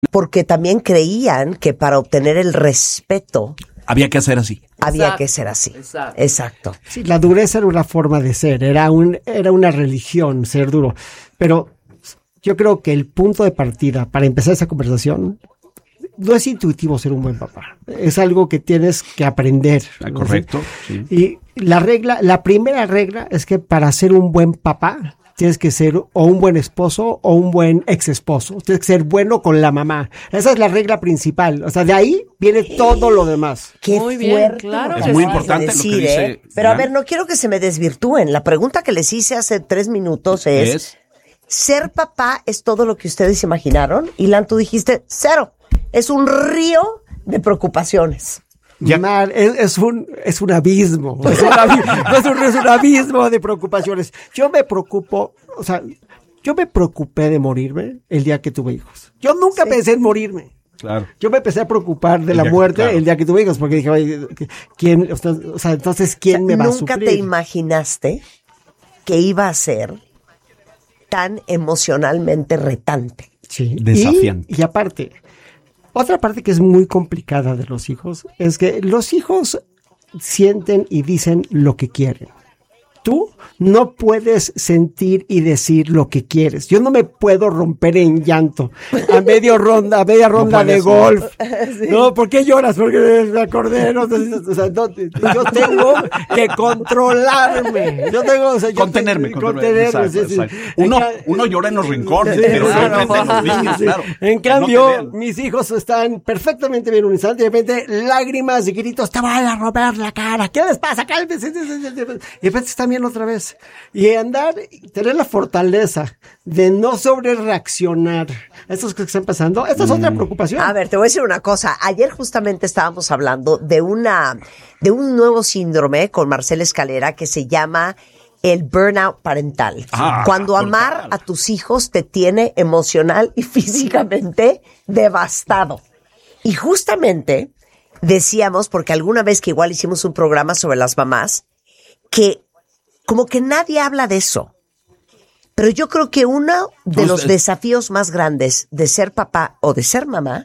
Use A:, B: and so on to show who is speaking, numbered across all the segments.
A: Porque también creían que para obtener el respeto
B: había que hacer así.
A: Había que ser así. Exacto.
C: Sí, la dureza era una forma de ser, era una religión ser duro. Pero yo creo que el punto de partida para empezar esa conversación no es intuitivo ser un buen papá. Es algo que tienes que aprender.
B: ¿No? Correcto. Sí.
C: Y la primera regla es que para ser un buen papá tienes que ser o un buen esposo o un buen ex esposo. Tienes que ser bueno con la mamá. Esa es la regla principal. O sea, de ahí viene todo lo demás.
A: Qué
D: muy
A: fuerte.
D: Bien, claro.
B: Es muy importante
A: decir,
B: lo que dice.
A: Pero a ver, no quiero que se me desvirtúen. La pregunta que les hice hace 3 minutos es ¿ser papá es todo lo que ustedes imaginaron? Y Lan, tú dijiste 0. Es un río de preocupaciones.
C: Es un abismo. No es un abismo de preocupaciones. Yo me preocupé de morirme el día que tuve hijos. Yo nunca pensé en morirme.
B: Claro.
C: Yo me empecé a preocupar de la muerte el día que tuve hijos, porque dije, entonces, ¿quién me va a suplir?
A: ¿Nunca te imaginaste que iba a ser tan emocionalmente retante?
C: Sí.
B: Desafiante.
C: Y aparte, otra parte que es muy complicada de los hijos es que los hijos sienten y dicen lo que quieren. Tú no puedes sentir y decir lo que quieres. Yo no me puedo romper en llanto a media ronda de golf. Sí. No, ¿por qué lloras? Porque me acordé. No, yo tengo que controlarme.
B: Contenerme.
C: Sí.
B: Uno llora en los rincones, pero no frente a los niños, claro.
C: En cambio, mis hijos están perfectamente bien unidos. De repente, lágrimas y gritos, te voy a romper la cara. ¿Qué les pasa? Cálmese. Y de repente están bien otra vez. Y tener la fortaleza de no sobre reaccionar a estos que están pasando, esta es otra preocupación.
A: A ver, te voy a decir una cosa. Ayer justamente estábamos hablando de un nuevo síndrome con Marcela Escalera que se llama el burnout parental. Cuando amar a tus hijos te tiene emocional y físicamente devastado. Y justamente decíamos, porque alguna vez que igual hicimos un programa sobre las mamás, que como que nadie habla de eso. Pero yo creo que uno de los desafíos más grandes de ser papá o de ser mamá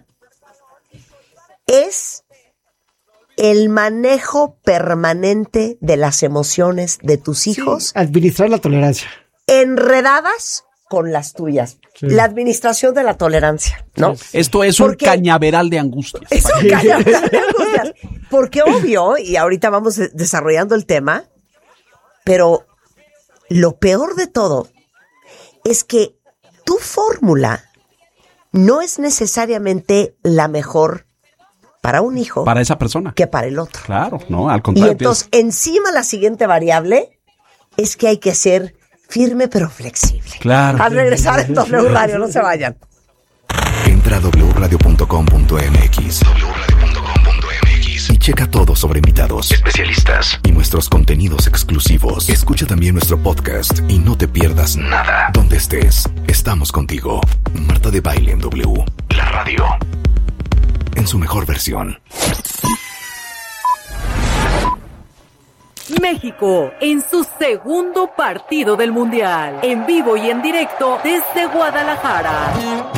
A: es el manejo permanente de las emociones de tus hijos.
C: Sí, administrar la tolerancia.
A: Enredadas con las tuyas. Sí. La administración de la tolerancia, ¿no?
B: Sí. Esto es un cañaveral de angustias.
A: Es un cañaveral de angustias. Porque obvio, y ahorita vamos desarrollando el tema, pero lo peor de todo es que tu fórmula no es necesariamente la mejor para un hijo.
B: Para esa persona.
A: Que para el otro.
B: Claro, no, al contrario.
A: Y entonces, encima la siguiente variable es que hay que ser firme pero flexible.
B: Claro.
A: Al regresar en W Radio, no se vayan.
E: Entra a wradio.com.mx y checa todo sobre invitados, especialistas y nuestros contenidos exclusivos. Escucha también nuestro podcast y no te pierdas nada. Donde estés, estamos contigo. Marta de Baile en W, la radio, en su mejor versión.
D: México en su segundo partido del Mundial, en vivo y en directo desde Guadalajara.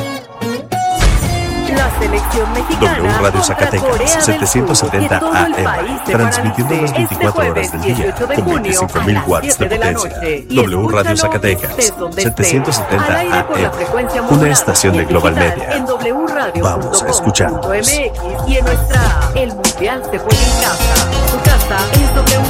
D: La selección mexicana
F: W Radio Zacatecas, 770 AM, transmitiendo las 24 horas del día con 25.000 watts de potencia. W Radio Zacatecas, 770 AM, una estación de Global Media. Vamos a escucharnos.
D: Y en nuestra El Mundial se juega en casa. Su casa es W